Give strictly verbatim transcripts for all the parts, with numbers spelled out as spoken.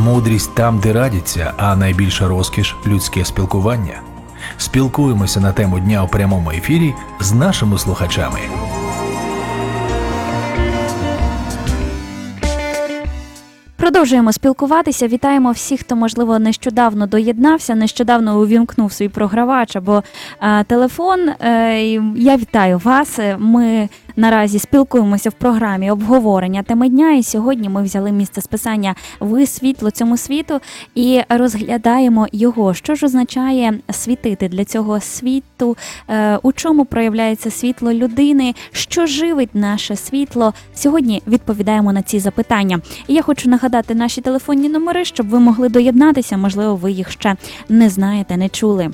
Мудрість там, де радяться, а найбільша розкіш – людське спілкування. Спілкуємося на тему дня у прямому ефірі з нашими слухачами. Продовжуємо спілкуватися. Вітаємо всіх, хто, можливо, нещодавно доєднався, нещодавно увімкнув свій програвач або а, телефон. Е, я вітаю вас. Ми наразі спілкуємося в програмі обговорення теми дня, і сьогодні ми взяли місце списання «Ви світло цьому світу» і розглядаємо його. Що ж означає світити для цього світу? Е, у чому проявляється світло людини? Що живить наше світло? Сьогодні відповідаємо на ці запитання. І я хочу нагадати наші телефонні номери, щоб ви могли доєднатися, можливо, ви їх ще не знаєте, не чули.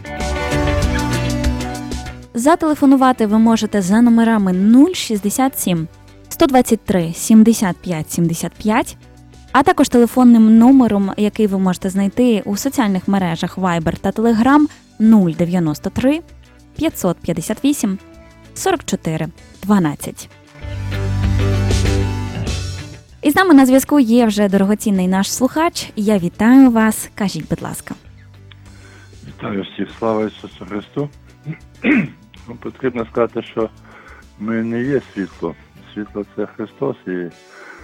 Зателефонувати ви можете за номерами нуль шістдесят сім сто двадцять три сімдесят п'ять сімдесят п'ять, а також телефонним номером, який ви можете знайти у соціальних мережах Viber та Telegram нуль дев'яносто три п'ятсот п'ятдесят вісім сорок чотири дванадцять. І з нами на зв'язку є вже дорогоцінний наш слухач. Я вітаю вас. Кажіть, будь ласка. Вітаю всіх. Слава Ісусу Христу. Ну, потрібно сказати, що ми не є світло. Світло – це Христос. І е,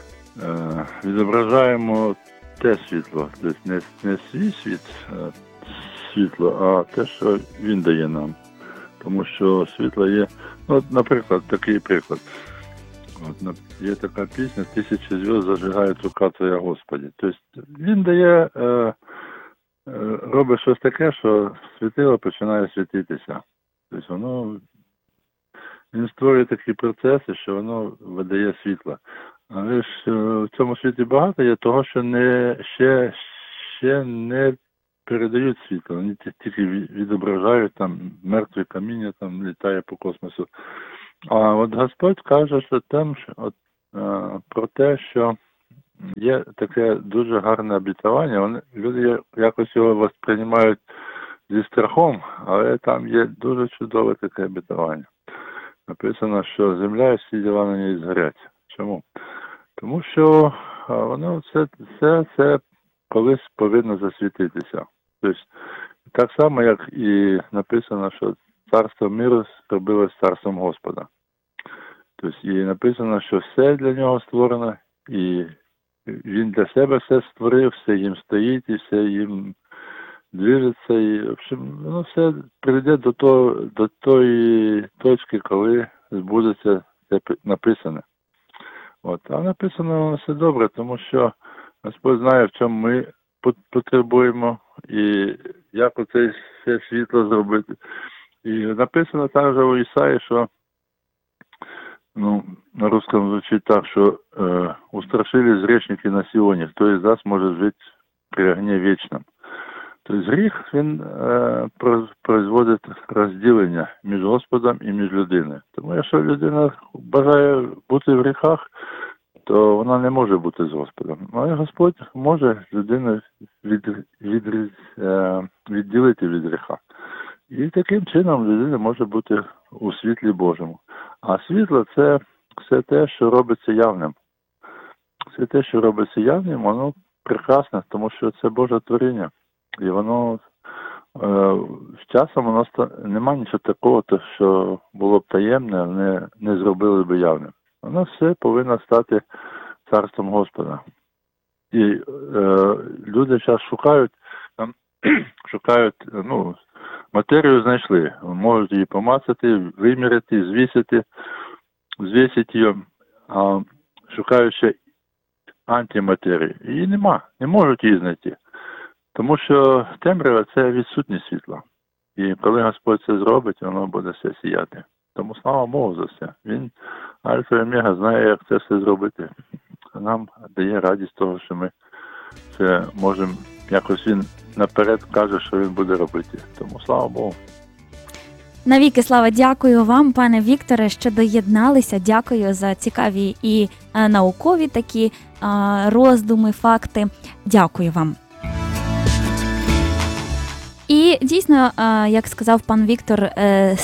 відображаємо те світло. Тобто не, не свій світ, е, світло, а те, що Він дає нам. Тому що світло є, ну, наприклад, такий приклад. От, є така пісня «Тисячі зв'язд зажигають рука Твоя, Господи». Тобто він дає, е, е, робить щось таке, що світило починає світитися. Тобто воно, він створює такі процеси, що воно видає світло. Але ж е, в цьому світі багато є того, що не, ще, ще не передають світло. Вони тільки відображають, там мертве каміння там літає по космосу. А от Господь каже, що там от, е, про те, що є таке дуже гарне обітування, вони, люди якось його восприймають зі страхом, але там є дуже чудове таке обітування. Написано, що земля і всі діла на ній згорять. Чому? Тому що е, воно все, все це колись повинно засвітитися. Тобто, так само, як і написано, що царство миру зробилось царством Господа. Тобто, і написано, що все для нього створено, і він для себе все створив, все їм стоїть, і все їм движеться, і, в общем, воно все прийде до, того, до тої точки, коли збудеться це написане. От. А написано все добре, тому що Господь знає, в чому ми потребуємо, і як оце все світло зробити. І написано також у Ісаї, що, ну, на русском звучить так, що э, устрашились грешники на Сионе, хто із вас може жити при огні вічному. Тобто гріх, він э, производить розділення між Господом і між людиною. Тому якщо людина бажає бути в гріхах, то вона не може бути з Господом. Але Господь може людину від, від, від, е, відділити від гріха. І таким чином людина може бути у світлі Божому. А світло – це все те, що робиться явним. Все те, що робиться явним, воно прекрасне, тому що це Боже творіння. І воно е, з часом воно немає нічого такого, що було б таємне, не, не зробили б явним. Воно все повинно стати царством Господа. І е, люди зараз шукають, там, шукають, ну, матерію знайшли, можуть її помацати, виміряти, звісити, звісити її, а шукають ще антиматерії. Її нема, не можуть її знайти. Тому що темрява – це відсутність світла. І коли Господь це зробить, воно буде все сіяти. Тому слава Богу за все. Він, Альфа і Омега, знає, як це все зробити. Нам дає радість того, що ми це можемо, якось він наперед каже, що він буде робити. Тому слава Богу. Навіки слава, дякую вам, пане Вікторе, що доєдналися. Дякую за цікаві і а, наукові такі а, роздуми, факти. Дякую вам. І дійсно, а, як сказав пан Віктор, е,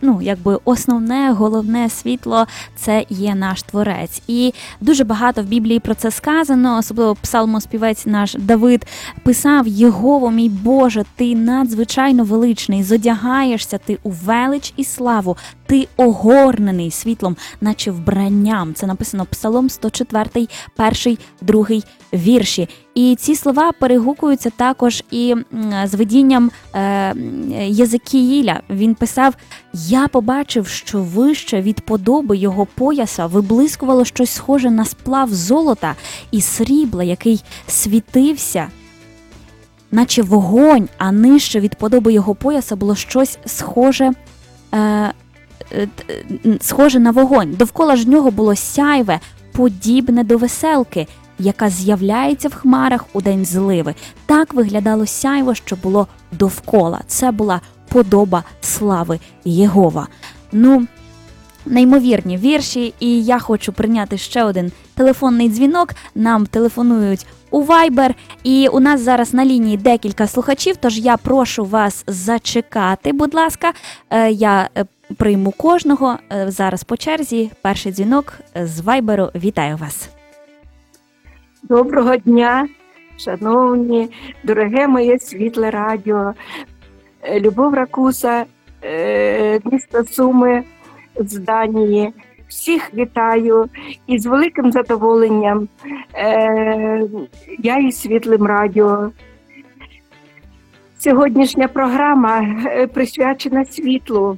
ну, якби основне, головне світло – це є наш Творець. І дуже багато в Біблії про це сказано, особливо псалмоспівець наш Давид писав: «Єгово, мій Боже, ти надзвичайно величний, зодягаєшся ти у велич і славу, ти огорнений світлом, наче вбранням». Це написано Псалом сто четвертий, перший, другий вірші. І ці слова перегукуються також і з видінням е, Єзекіїля. Він писав: «Я побачив, що вище від подоби його пояса виблискувало щось схоже на сплав золота і срібла, який світився, наче вогонь, а нижче від подоби його пояса було щось схоже, е, е, схоже на вогонь. Довкола ж нього було сяйве, подібне до веселки, яка з'являється в хмарах у день зливи». Так виглядало сяйво, що було довкола. Це була подоба слави Єгова. Ну, неймовірні вірші, і я хочу прийняти ще один телефонний дзвінок. Нам телефонують у Viber, і у нас зараз на лінії декілька слухачів, тож я прошу вас зачекати, будь ласка. Я прийму кожного зараз по черзі. Перший дзвінок з Viber. Вітаю вас. Доброго дня, шановні, дороге моє світле радіо. Любов Ракуса, місто Суми з Данії. Всіх вітаю і з великим задоволенням я і світлим радіо. Сьогоднішня програма присвячена світлу.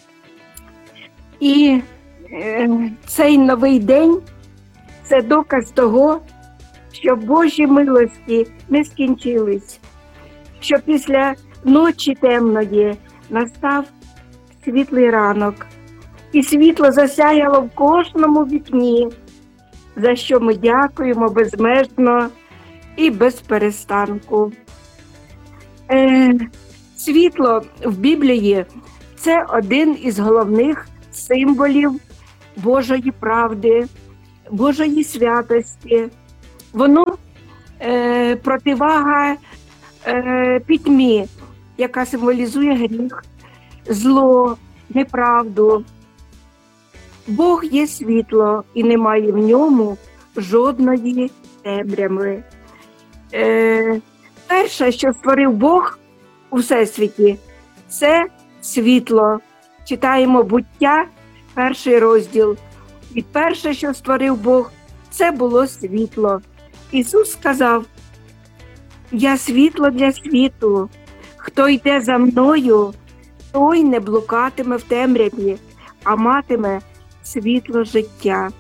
І цей новий день – це доказ того, що Божі милості не скінчились, що після ночі темної настав світлий ранок, і світло засяяло в кожному вікні, за що ми дякуємо безмежно і без перестанку. Е, світло в Біблії – це один із головних символів Божої правди, Божої святості. Воно е, противага е, пітьмі, яка символізує гріх, зло, неправду. Бог є світло, і немає в ньому жодної темряви. Е, перше, що створив Бог у Всесвіті, це світло. Читаємо «Буття», перший розділ. І перше, що створив Бог, це було світло. Ісус сказав: «Я світло для світу. Хто йде за мною, той не блукатиме в темряві, а матиме світло життя».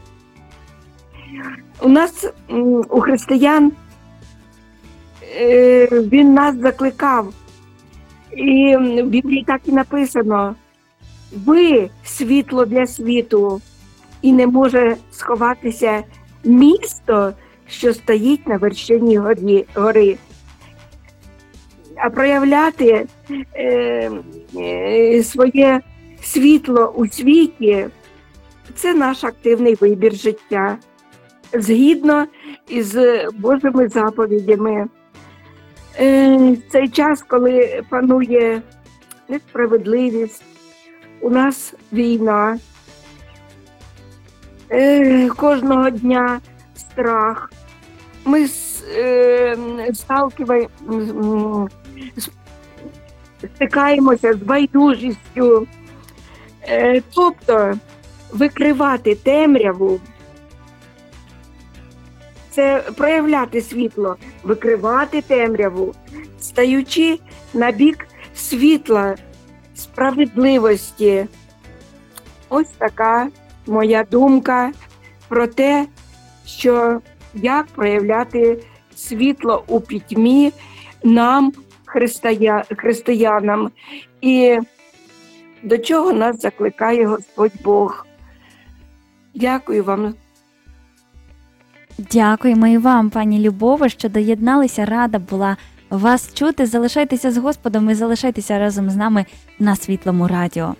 У нас, у християн, він нас закликав. І в Біблії так і написано: «Ви світло для світу, і не може сховатися місто, що стоїть на вершині горі, гори». А проявляти е, е, своє світло у світі – це наш активний вибір життя, згідно із Божими заповідями. Е, в цей час, коли панує несправедливість, у нас війна, е, кожного дня страх. Ми е, стикаємося з байдужістю. Е, тобто викривати темряву – це проявляти світло, викривати темряву, стаючи на бік світла, справедливості. Ось така моя думка про те, що як проявляти світло у пітьмі нам, христия... християнам, і до чого нас закликає Господь Бог. Дякую вам. Дякуємо і вам, пані Любово, що доєдналися. Рада була вас чути. Залишайтеся з Господом і залишайтеся разом з нами на Світлому радіо.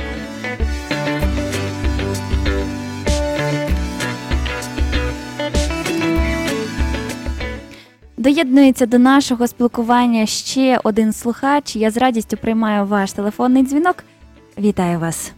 Доєднується до нашого спілкування ще один слухач. Я з радістю приймаю ваш телефонний дзвінок. Вітаю вас.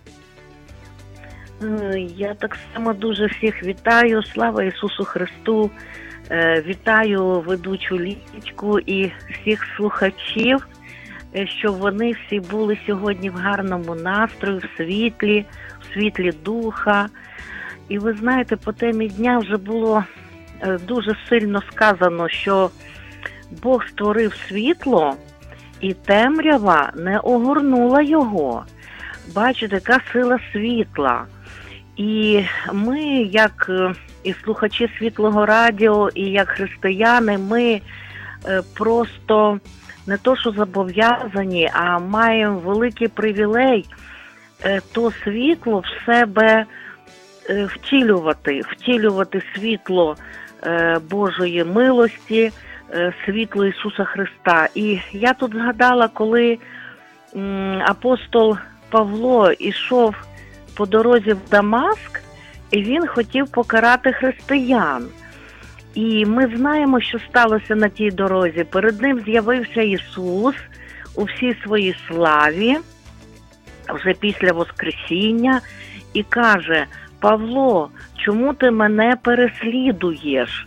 Е, Я так само дуже всіх вітаю. Слава Ісусу Христу. Е, Вітаю ведучу Лічку і всіх слухачів, е, щоб вони всі були сьогодні в гарному настрої, в світлі, в світлі духа. І ви знаєте, по темі дня вже було е, дуже сильно сказано, що Бог створив світло, і темрява не огорнула його. Бачите, яка сила світла. І ми, як е, і слухачі Світлого Радіо, і як християни, ми е, просто не то що зобов'язані, а маємо великий привілей е, то світло в себе е, втілювати, втілювати світло е, Божої милості, е, світло Ісуса Христа. І я тут згадала, коли м, апостол Павло ішов по дорозі в Дамаск, і він хотів покарати християн. І ми знаємо, що сталося на тій дорозі. Перед ним з'явився Ісус у всій своїй славі, вже після Воскресіння, і каже: Павло, чому ти мене переслідуєш?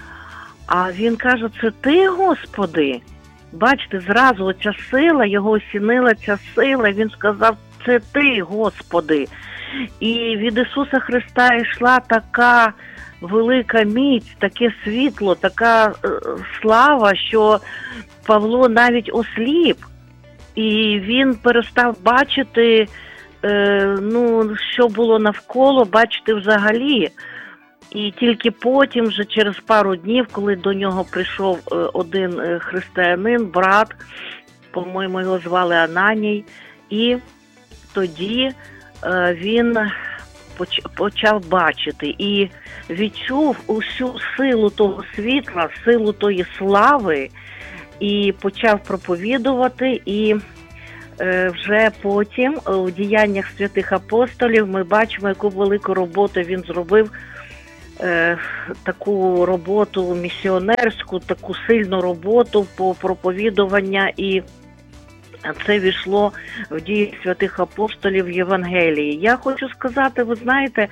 А він каже: це ти, Господи? Бачите, зразу оця сила, його осінила ця сила, він сказав: це ти, Господи. І від Ісуса Христа йшла така велика міць, таке світло, така е, слава, що Павло навіть осліп. І він перестав бачити, е, ну, що було навколо, бачити взагалі. І тільки потім, вже через пару днів, коли до нього прийшов е, один е, християнин, брат, по-моєму, його звали Ананій, і тоді е, він поч- почав бачити і відчув усю силу того світла, силу тої слави, і почав проповідувати. І е, вже потім у діяннях святих апостолів ми бачимо, яку велику роботу він зробив, е, таку роботу місіонерську, таку сильну роботу по проповідуванню, і це війшло в дії святих апостолів в Євангелії. Я хочу сказати, ви знаєте,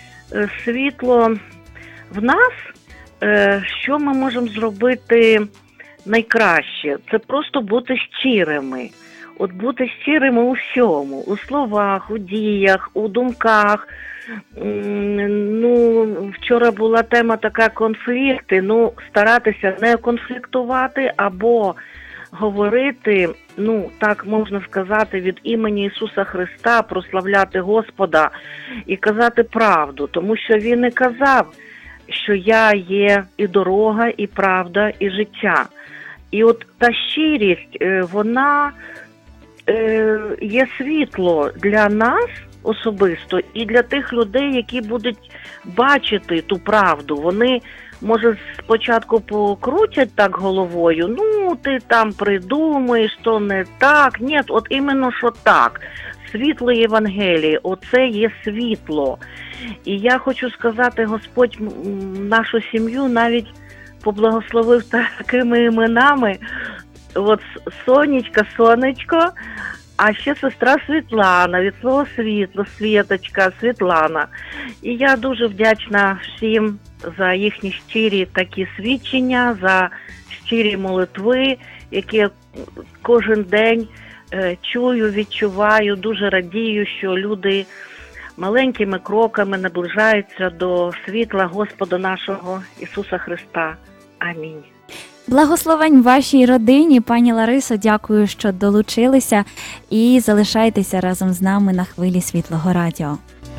світло в нас, що ми можемо зробити найкраще? Це просто бути щирими. От бути щирими у всьому, у словах, у діях, у думках. Ну, вчора була тема така: конфлікти. Ну, старатися не конфліктувати або говорити, ну, так можна сказати, від імені Ісуса Христа, прославляти Господа і казати правду. Тому що Він не казав, що я є і дорога, і правда, і життя. І от та щирість, вона є світло для нас особисто і для тих людей, які будуть бачити ту правду. Вони, може, спочатку покрутять так головою: ну, ти там придумаєш, то не так. Ні, от іменно що так. Світло Євангелії, оце є світло. І я хочу сказати, Господь нашу сім'ю навіть поблагословив такими іменами. От Сонечка, Сонечко, а ще сестра Світлана, від слова світло, Світочка, Світлана. І я дуже вдячна всім за їхні щирі такі свідчення, за щирі молитви, які я кожен день е, чую, відчуваю, дуже радію, що люди маленькими кроками наближаються до світла Господа нашого Ісуса Христа. Амінь. Благословень вашій родині, пані Ларисо, дякую, що долучилися, і залишайтеся разом з нами на хвилі Світлого Радіо.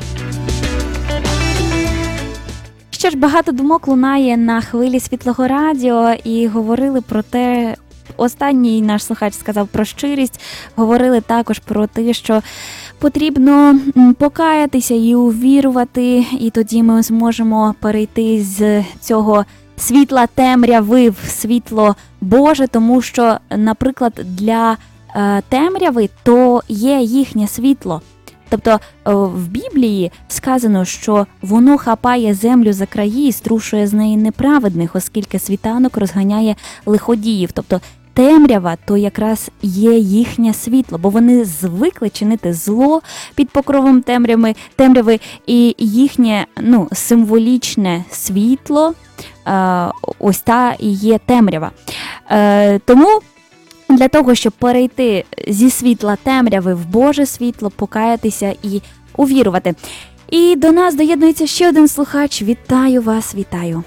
Що ж, багато думок лунає на хвилі Світлого Радіо, і говорили про те, останній наш слухач сказав про щирість, говорили також про те, що потрібно покаятися і увірувати, і тоді ми зможемо перейти з цього світла темряви в світло Боже, тому що, наприклад, для е, темряви то є їхнє світло. Тобто в Біблії сказано, що воно хапає землю за краї і струшує з неї неправедних, оскільки світанок розганяє лиходіїв. Тобто темрява то якраз є їхнє світло, бо вони звикли чинити зло під покровом темряви, темряви і їхнє ну, символічне світло, е, ось та і є темрява. Е, тому для того, щоб перейти зі світла темряви в Боже світло, покаятися і увірувати. І до нас доєднується ще один слухач. Вітаю вас, вітаю.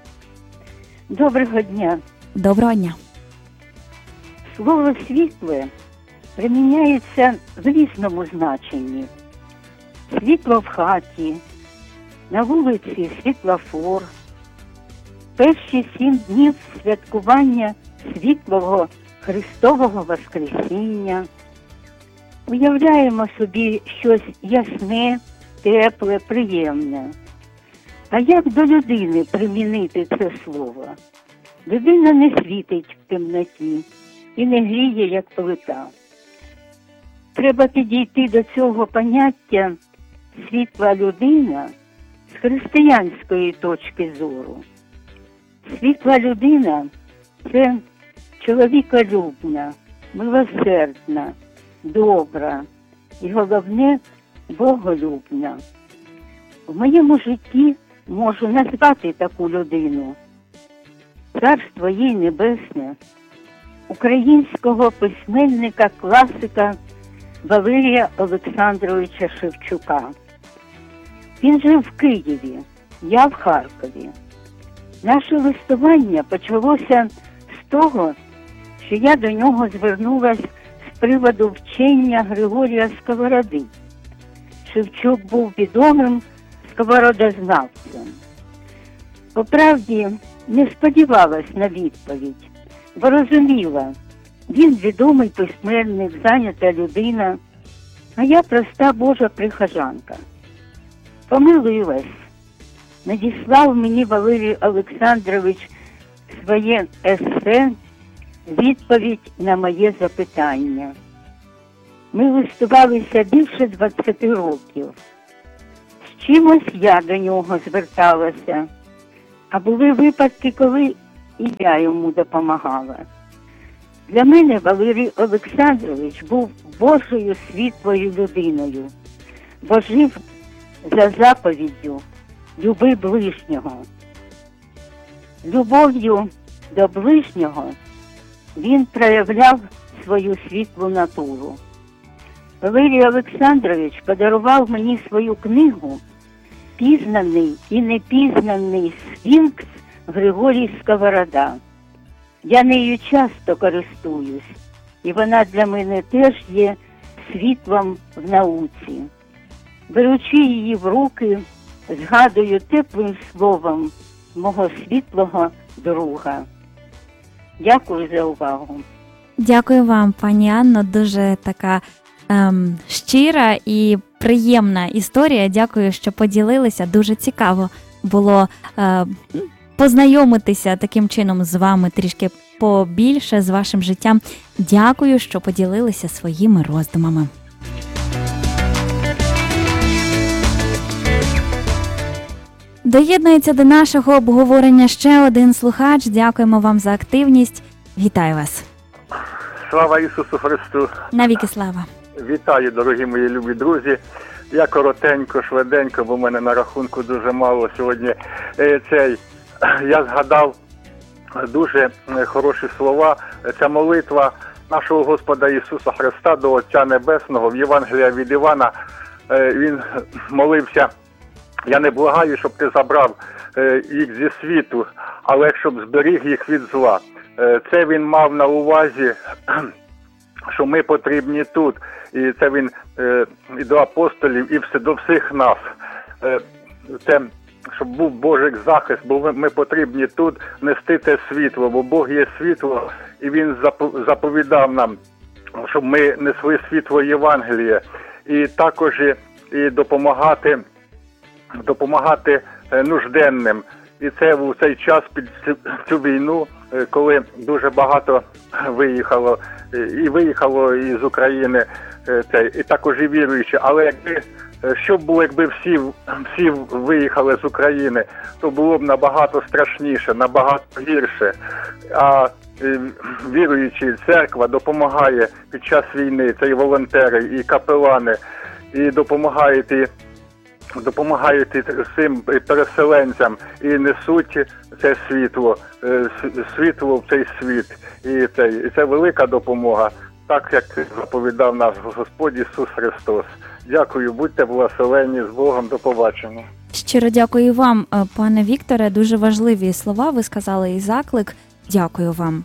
Доброго дня. Доброго дня. Слово «світле» приміняється в різному значенні. Світло в хаті, на вулиці світлофор. Перші сім днів святкування світлого Христового Воскресіння. Уявляємо собі щось ясне, тепле, приємне. А як до людини примінити це слово? Людина не світить в темноті і не гріє, як плита. Треба підійти до цього поняття світла людина з християнської точки зору. Світла людина – це чоловіколюбна, милосердна, добра і, головне, боголюбна. В моєму житті можу назвати таку людину. Царство їй небесне, українського письменника-класика Валерія Олександровича Шевчука. Він жив в Києві, я в Харкові. Наше листування почалося з того, що я до нього звернулась з приводу вчення Григорія Сковороди. Шевчук був відомим сковородознавцем. По правді, не сподівалась на відповідь, бо розуміла, він відомий письменник, зайнята людина, а я проста Божа прихожанка. Помилилась. Надіслав мені Валерій Олександрович своє есе «Відповідь на моє запитання». Ми листувалися більше двадцяти років. З чимось я до нього зверталася, а були випадки, коли і я йому допомагала. Для мене Валерій Олександрович був Божою світлою людиною, бо жив за заповіддю «Люби ближнього». Любов'ю до ближнього він проявляв свою світлу натуру. Валерій Олександрович подарував мені свою книгу «Пізнаний і непізнаний Сфінкс Григорій Сковорода». Я нею часто користуюсь, і вона для мене теж є світлом в науці. Беручи її в руки, згадую теплим словом мого світлого друга. Дякую за увагу. Дякую вам, пані Анно. Дуже така ем, щира і приємна історія. Дякую, що поділилися. Дуже цікаво було е, познайомитися таким чином з вами трішки побільше, з вашим життям. Дякую, що поділилися своїми роздумами. Доєднується до нашого обговорення ще один слухач. Дякуємо вам за активність. Вітаю вас. Слава Ісусу Христу! Навіки слава! Вітаю, дорогі мої любі друзі. Я коротенько, швиденько, бо в мене на рахунку дуже мало сьогодні. Цей, я згадав дуже хороші слова. Ця молитва нашого Господа Ісуса Христа до Отця Небесного в Євангелії від Івана. Він молився: я не благаю, щоб ти забрав їх зі світу, але щоб зберіг їх від зла. Це він мав на увазі, що ми потрібні тут. І це він е, і до апостолів, і все, до всіх нас. Е, це, щоб був Божий захист, бо ми, ми потрібні тут нести те світло, бо Бог є світло, і він заповідав нам, щоб ми несли світло Євангелія. І також і, і допомагати, допомагати нужденним. І це в цей час, під цю війну, коли дуже багато виїхало, і виїхало із України, і також і віруючі. Але якби Е, Що б було, якби всі, всі виїхали з України, то було б набагато страшніше, набагато гірше. А е, віруючі, церква допомагає під час війни, це і волонтери, і капелани, і допомагають і допомагають і цим переселенцям і несуть це світло, е, світло в цей світ. І це, і це велика допомога, так як заповідав наш Господь Ісус Христос. Дякую, будьте благословенні, з Богом, до побачення. Щиро дякую вам, е, пане Вікторе. Дуже важливі слова ви сказали і заклик. Дякую вам.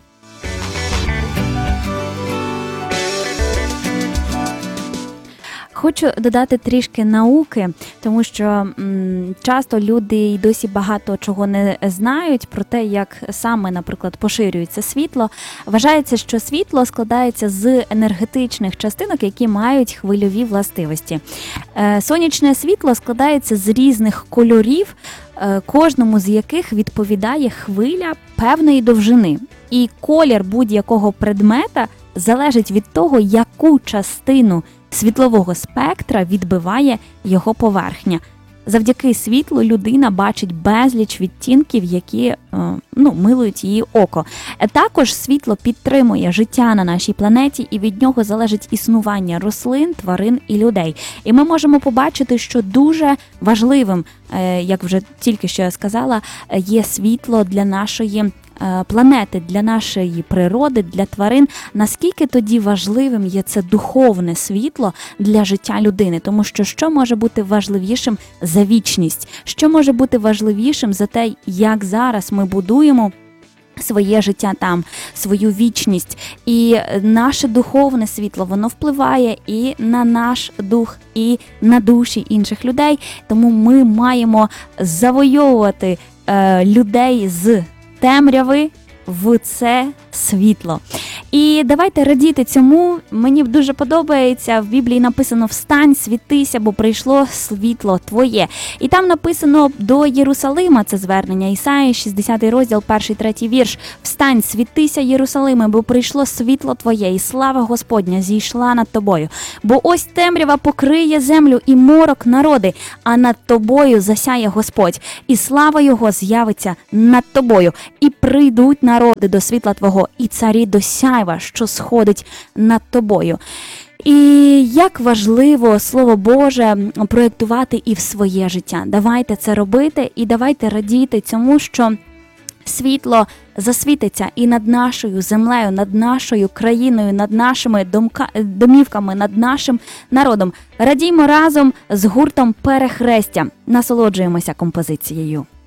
Хочу додати трішки науки, тому що м, часто люди й досі багато чого не знають про те, як саме, наприклад, поширюється світло. Вважається, що світло складається з енергетичних частинок, які мають хвильові властивості. Е, сонячне світло складається з різних кольорів, е, кожному з яких відповідає хвиля певної довжини. І колір будь-якого предмета залежить від того, яку частину світлового спектра відбиває його поверхня. Завдяки світлу людина бачить безліч відтінків, які ну, милують її око. Також світло підтримує життя на нашій планеті, і від нього залежить існування рослин, тварин і людей. І ми можемо побачити, що дуже важливим, як вже тільки що я сказала, є світло для нашої планети, для нашої природи, для тварин. Наскільки тоді важливим є це духовне світло для життя людини? Тому що що може бути важливішим за вічність? Що може бути важливішим за те, як зараз ми будуємо своє життя там, свою вічність? І наше духовне світло, воно впливає і на наш дух, і на душі інших людей. Тому ми маємо завойовувати е, людей з темряви в це світло. І давайте радіти цьому. Мені дуже подобається, в Біблії написано «Встань, світися, бо прийшло світло твоє». І там написано до Єрусалима це звернення. Ісаї, шістдесятий розділ, перший, третій вірш. «Встань, світися, Єрусалиме, бо прийшло світло твоє, і слава Господня зійшла над тобою. Бо ось темрява покриє землю і морок народи, а над тобою засяє Господь, і слава Його з'явиться над тобою. І прийдуть народи до світла твого, і царі до сяйва, що сходить над тобою». І як важливо Слово Боже проєктувати і в своє життя. Давайте це робити і давайте радіти цьому, що світло засвітиться і над нашою землею, над нашою країною, над нашими домка, домівками, над нашим народом. Радіймо разом з гуртом «Перехрестя». Насолоджуємося композицією.